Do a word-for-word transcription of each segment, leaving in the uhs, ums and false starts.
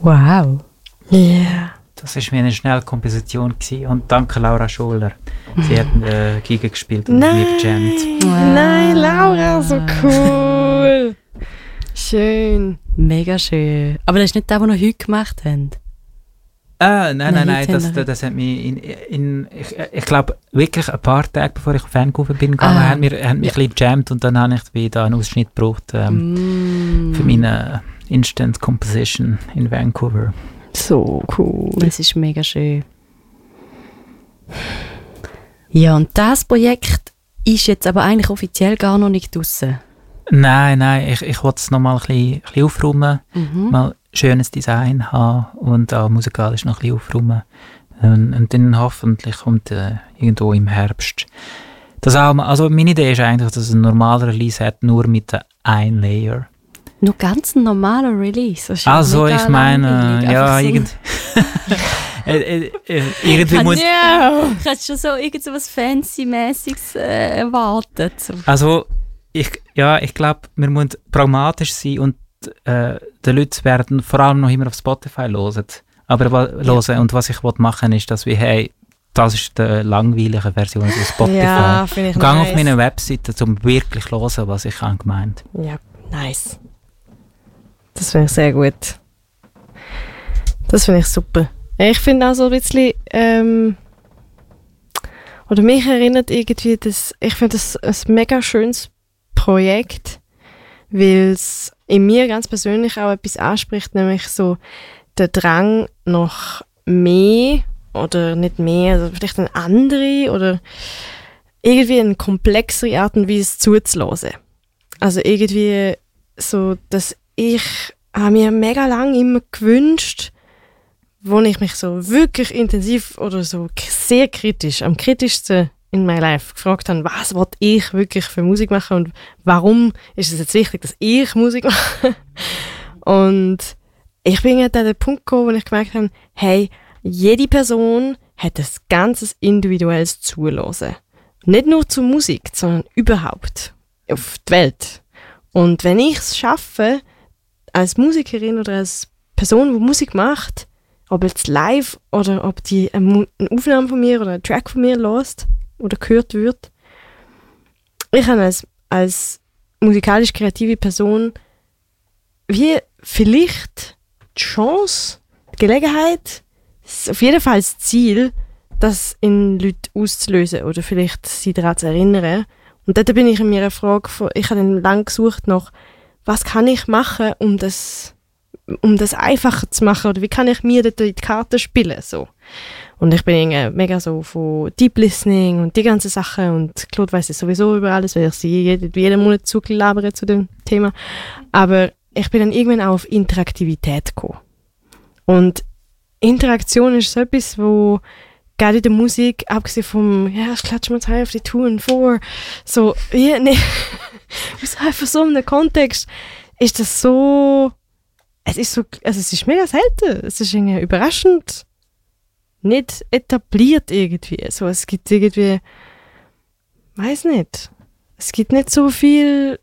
Wow. Ja. Yeah. Das war wie eine Schnellkomposition gewesen. Und danke Laura Scholler. Sie hat äh, Giga gespielt und Nein. mit mir gejammt. Wow. Nein, Laura, so cool. Schön. Mega schön. Aber das ist nicht das, was wir heute gemacht haben. Ah, nein, nein, Nein, nein, das, heute das, das hat mich in, in ich, ich glaube, wirklich ein paar Tage bevor ich auf Vancouver bin gegangen, Ah. haben wir, haben mich Ja. ein bisschen gejammt und dann habe ich wieder einen Ausschnitt gebraucht ähm, Mm. für meine Instant Composition in Vancouver. So cool. Das ist mega schön. Ja, und das Projekt ist jetzt aber eigentlich offiziell gar noch nicht draussen. Nein, nein, ich, ich wollte es nochmal ein bisschen, ein bisschen aufräumen, Mhm. mal schönes Design haben und auch musikalisch noch ein bisschen aufräumen. Und, und dann hoffentlich kommt äh, irgendwo im Herbst das Album. Also meine Idee ist eigentlich, dass es ein normaler Release hat, nur mit der ein Layer. Nur ganz ein normaler Release. Das ist Also mega ich meine, langweilig. ja, Einfach so- irgend, äh, äh, äh, irgendwie muss... Ja, ich hätte schon so irgend so was Fancy-mäßiges äh, erwartet. So. Also ich, ja, ich glaube, wir müssen pragmatisch sein und äh, die Leute werden vor allem noch immer auf Spotify hören. Aber wa- hören. Und was ich machen will, ist, dass wir, hey, das ist die langweilige Version von Spotify. Ja, finde ich Geh nice. auf meine Webseite, um wirklich zu hören, was ich habe gemeint. Ja, nice. Das finde ich sehr gut. Das finde ich super. Ich finde auch so ein bisschen, ähm, oder mich erinnert irgendwie, dass, ich finde das ein mega schönes Projekt, weil es in mir ganz persönlich auch etwas anspricht, nämlich so der Drang nach mehr oder nicht mehr, also vielleicht eine andere oder irgendwie eine komplexere Art und Weise zuzulassen. Also irgendwie so, dass ich habe mir mega lange immer gewünscht, wo ich mich so wirklich intensiv oder so k- sehr kritisch, am kritischsten in meinem Life gefragt habe, was will ich wirklich für Musik machen und warum ist es jetzt wichtig, dass ich Musik mache. Und ich bin jetzt an den Punkt gekommen, wo ich gemerkt habe, hey, jede Person hat ein ganzes individuelles Zuhören. Nicht nur zur Musik, sondern überhaupt auf die Welt. Und wenn ich es schaffe, als Musikerin oder als Person, die Musik macht, ob jetzt live oder ob die eine, Mu- eine Aufnahme von mir oder einen Track von mir hört oder gehört wird, ich habe als, als musikalisch kreative Person wie vielleicht die Chance, die Gelegenheit, s- auf jeden Fall das Ziel, das in Leuten auszulösen oder vielleicht sie daran zu erinnern. Und dort bin ich in meiner Frage, von, ich habe dann lange gesucht nach, was kann ich machen, um das, um das einfacher zu machen oder wie kann ich mir dort in die Karten spielen, so. Und ich bin irgendwie mega so von Deep Listening und die ganzen Sachen und Claude weiss es sowieso über alles, weil ich sie jeden, jeden Monat zugelabere zu dem Thema. Aber ich bin dann irgendwann auch auf Interaktivität gekommen. Und Interaktion ist so etwas, wo gerade in der Musik, abgesehen vom, ja, ich klatsche mal zwei auf die Two und Four, so, ja, nee, aus einfach so einem Kontext ist das so, es ist so, also es ist mega selten, es ist irgendwie überraschend nicht etabliert irgendwie, so, es gibt irgendwie, weiß nicht, es gibt nicht so viel,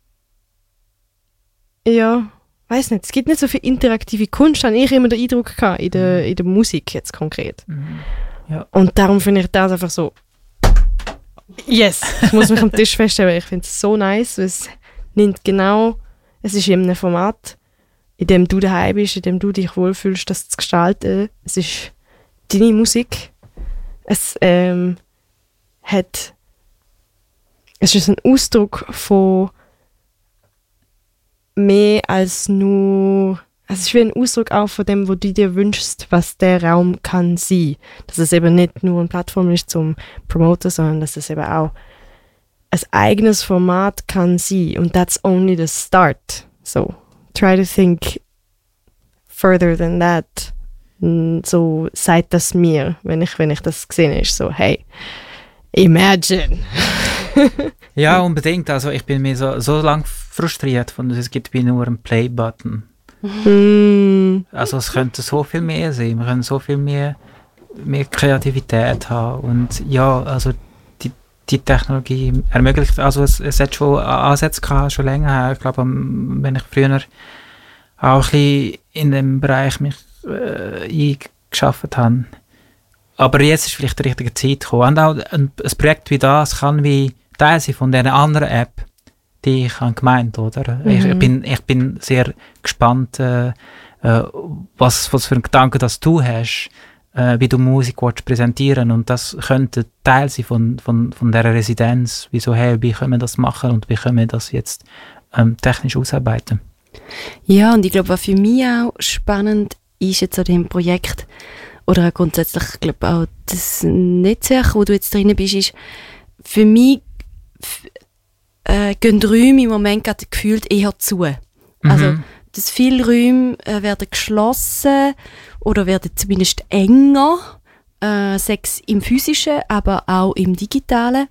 ja, weiß nicht, es gibt nicht so viel interaktive Kunst, habe ich immer den Eindruck gehabt, in der, in der Musik jetzt konkret. Mhm. Ja. Und darum finde ich das einfach so, yes, ich muss mich am Tisch feststellen, weil ich finde es so nice, weil es nimmt genau, es ist in einem Format, in dem du daheim bist, in dem du dich wohlfühlst, das zu gestalten. Es ist deine Musik. Es ähm, hat, es ist ein Ausdruck von mehr als nur, es ist wie ein Ausdruck auch von dem, wo du dir wünschst, was der Raum kann sein. Dass es eben nicht nur eine Plattform ist zum Promoten, sondern dass es eben auch ein eigenes Format kann sein. Und that's only the start. So, try to think further than that. So sagt das mir, wenn ich, wenn ich das gesehen habe, so, hey, imagine. Ja, unbedingt. Also ich bin mir so, so lange frustriert von, es gibt wie nur einen Play-Button. Mm. Also es könnte so viel mehr sein. Wir können so viel mehr, mehr Kreativität haben. Und ja, also die, die Technologie ermöglicht, also es, es hat schon Ansätze gehabt, schon länger her. Ich glaube, wenn ich früher auch ein bisschen in dem Bereich mich äh, eingeschafft habe. Aber jetzt ist vielleicht die richtige Zeit gekommen. Und auch ein, ein Projekt wie das kann wie Teil sein von dieser anderen App, die ich habe gemeint, oder? Mhm. Ich, ich, bin, ich bin sehr gespannt, äh, äh, was, was für einen Gedanken das du hast, äh, wie du Musik willst präsentieren, und das könnte Teil sein von, von, von dieser Residenz. Wieso, hey, wie können wir das machen und wie können wir das jetzt ähm, technisch ausarbeiten? Ja, und ich glaube, was für mich auch spannend ist jetzt an diesem Projekt, oder auch grundsätzlich, ich glaube auch das Netzwerk, wo du jetzt drin bist, ist, für mich f- äh, gehen die Räume im Moment gerade gefühlt eher zu. Mhm. Also, dass viele Räume äh, werden geschlossen oder werden zumindest enger, äh, sei es im Physischen, aber auch im Digitalen.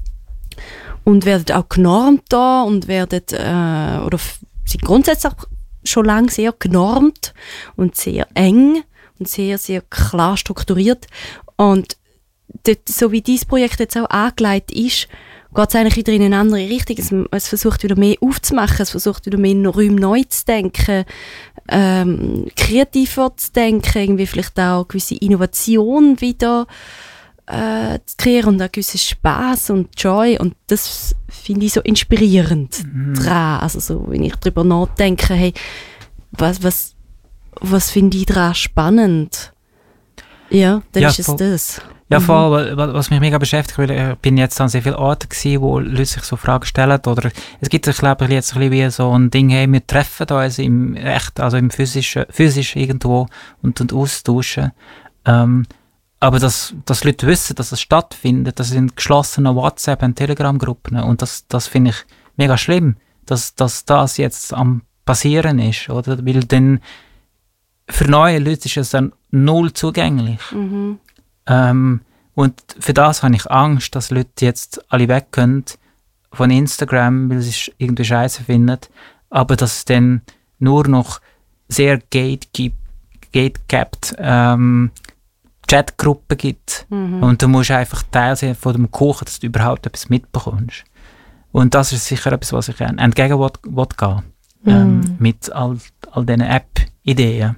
Und werden auch genormt da und werden, äh, oder f- sind grundsätzlich schon lange sehr genormt und sehr eng und sehr, sehr klar strukturiert. Und dort, so wie dieses Projekt jetzt auch angelegt ist, geht es eigentlich wieder in eine andere Richtung. Es, es versucht wieder mehr aufzumachen, es versucht wieder mehr Räume neu zu denken, ähm, kreativer zu denken, irgendwie vielleicht auch gewisse Innovation wieder äh, zu kreieren und auch gewissen Spass und Joy. Und das finde ich so inspirierend Mhm. dran. Also so, wenn ich darüber nachdenke, hey, was, was, was finde ich daran spannend? Ja, dann Ja, ist es voll. das. Ja, Mhm. voll, wa- was mich mega beschäftigt, weil ich bin jetzt an sehr vielen Orten gewesen, wo Leute sich so Fragen stellen, oder es gibt, ich glaube, jetzt ein bisschen wie so ein Ding, hey, wir treffen uns im echt, also im physischen, physisch irgendwo und, und austauschen. Ähm, aber dass, dass Leute wissen, dass es stattfindet, das sind geschlossene WhatsApp- und Telegram-Gruppen, und das, das finde ich mega schlimm, dass, dass das jetzt am passieren ist, oder? Weil dann für neue Leute ist es dann null zugänglich. Mhm. Ähm, und für das habe ich Angst, dass Leute jetzt alle weg können von Instagram, weil sie es irgendwie scheiße finden, aber dass es dann nur noch sehr gatekeep- gatecapped ähm, Chatgruppen gibt. Mhm. Und du musst einfach Teil sein von dem Kuchen, dass du überhaupt etwas mitbekommst. Und das ist sicher etwas, was ich entgegen will, will gehen, ähm, Mhm. mit all, all diesen App-Ideen.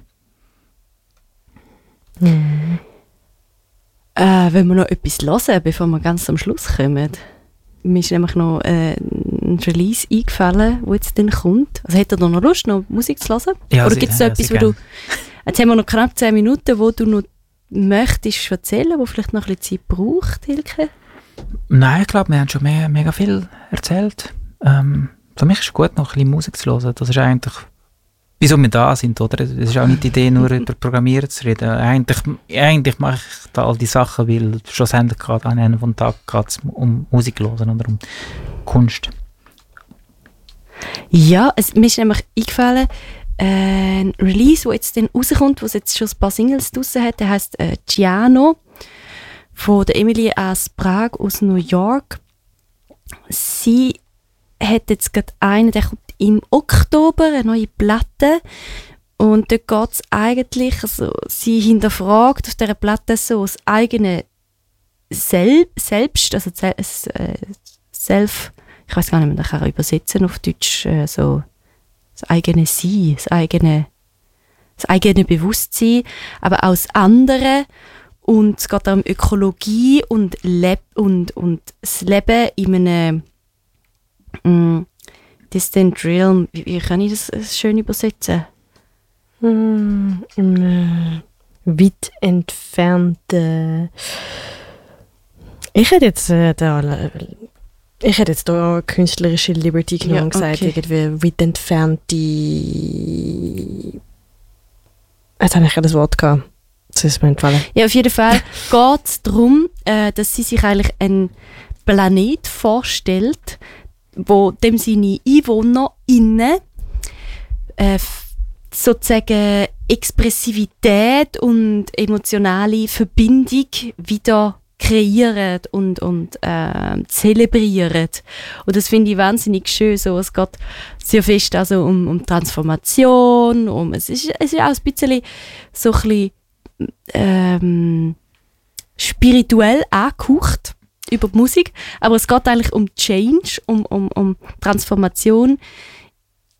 Mhm. Äh, wenn wir noch etwas hören, bevor wir ganz am Schluss kommen. Mir ist nämlich noch äh, ein Release eingefallen, der jetzt dann kommt. Also hättet ihr noch Lust, noch Musik zu hören? Ja, Oder sehr- gibt es noch ja, etwas, sehr wo du... Jetzt haben wir noch knapp zehn Minuten, wo du noch möchtest erzählen, wo vielleicht noch ein bisschen Zeit braucht, Hilke? Nein, ich glaube, wir haben schon mehr, mega viel erzählt. Ähm, für mich ist es gut, noch ein bisschen Musik zu hören. Das ist eigentlich, wieso wir da sind, oder? Es ist auch nicht die Idee, nur über Programmieren zu reden. Eigentlich, eigentlich mache ich da all die Sachen, weil schlussendlich gerade an einem von Tag geht es um Musik hören oder um Kunst. Ja, es, mir ist nämlich eingefallen, äh, ein Release, der jetzt dann rauskommt, wo es jetzt schon ein paar Singles draussen hat, der heisst äh, Giano von der Emily aus Prag, aus New York. Sie hat jetzt gerade einen, der kommt im Oktober, eine neue Platte. Und dort geht es eigentlich, also sie hinterfragt auf dieser Platte so das eigene Sel Selbst, also Sel äh, Self, ich weiß gar nicht, wie man das kann übersetzen auf Deutsch, äh, so das eigene Sein, das eigene, das eigene Bewusstsein, aber auch das andere. Und es geht auch um Ökologie und, Leb und, und das Leben in einem mm, Distant Realm. Wie, wie kann ich das, das schön übersetzen? Hm, im äh, weit entfernten. Ich hätte jetzt äh, da, ich hätte jetzt da künstlerische Liberty genommen Ja, und gesagt, okay. irgendwie weit entfernte. Jetzt habe ich gerade das Wort gehabt. Das ist mir entfallen. Ja, auf jeden Fall geht es darum, äh, dass sie sich eigentlich einen Planet vorstellt, wo dem seine EinwohnerInnen äh, f- sozusagen Expressivität und emotionale Verbindung wieder kreieren und, und äh, zelebrieren. Und das finde ich wahnsinnig schön. So, es geht sehr fest also um, um Transformation, um, es, ist, es ist auch ein bisschen so ein bisschen ähm, spirituell angehaucht über die Musik, aber es geht eigentlich um Change, um, um, um Transformation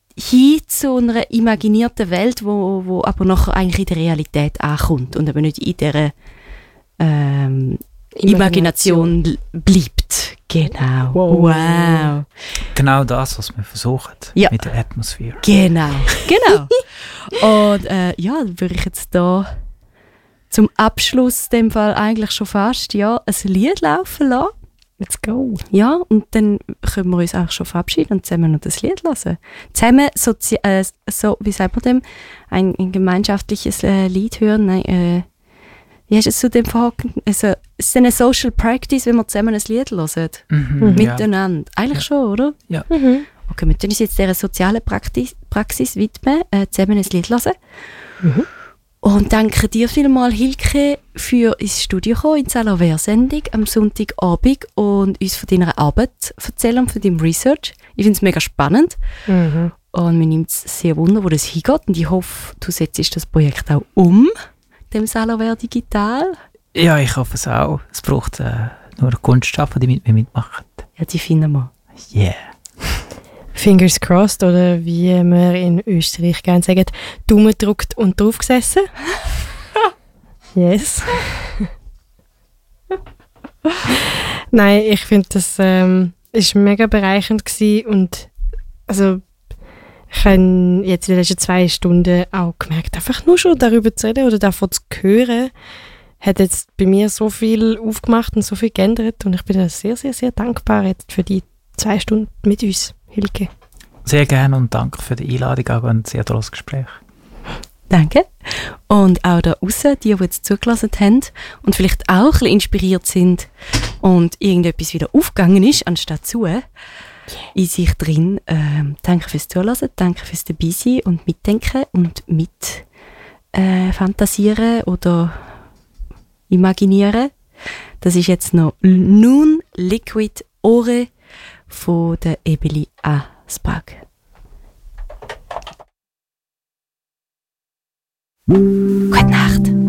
hin zu einer imaginierten Welt, wo, wo aber nachher eigentlich in der Realität ankommt und eben nicht in dieser ähm, Imagination. Imagination bleibt. Genau. Wow. wow. Genau das, was wir versuchen Ja. mit der Atmosphäre. Genau, genau. Und äh, ja, dann würde ich jetzt da zum Abschluss in dem Fall eigentlich schon fast ja, ein Lied laufen lassen. Let's go. Ja, und dann können wir uns auch schon verabschieden und zusammen noch das Lied hören. Zusammen, sozi- äh, so, wie sagt man dem, ein, ein gemeinschaftliches äh, Lied hören. Nein, äh, wie hast du es zu dem verhaken? Also, es ist eine Social Practice, wenn wir zusammen ein Lied hören. Mhm, ja. Miteinander. Eigentlich schon, oder? Mhm. Okay, wir tun uns jetzt dieser sozialen Praxis, Praxis widmen, äh, zusammen ein Lied hören. Mhm. Und danke dir vielmals, Hilke, für ins Studio kommen, in die Salaver-Sendung am Sonntagabend und uns von deiner Arbeit erzählen und von deinem Research. Ich finde es mega spannend Mhm. und mir nimmt es sehr wunder, wo das hingeht. Und ich hoffe, du setzt das Projekt auch um, dem Salaver Digital. Ja, ich hoffe es auch. Es braucht äh, nur Kunstschaffende, die mit mir mitmachen. Ja, die finden wir. Yeah. Fingers crossed, oder wie wir in Österreich gerne sagen, Daumen gedrückt und drauf gesessen. Yes. Nein, ich finde, das ähm, ist mega bereichernd gewesen und also ich habe jetzt in den letzten zwei Stunden auch gemerkt, einfach nur schon darüber zu reden oder davon zu hören, hat jetzt bei mir so viel aufgemacht und so viel geändert und ich bin sehr, sehr, sehr dankbar jetzt für die zwei Stunden mit uns, Hilke. Sehr gerne und danke für die Einladung, auch ein sehr tolles Gespräch. Danke. Und auch da draussen, die, die jetzt zugelassen haben und vielleicht auch ein bisschen inspiriert sind und irgendetwas wieder aufgegangen ist, anstatt zu, yeah. in sich drin. Ähm, danke fürs Zuhören, danke fürs Dabeisein und Mitdenken und mit äh, fantasieren oder imaginieren. Das ist jetzt noch Nun Liquid Ore von der Ebeli Asbag. Gute Nacht.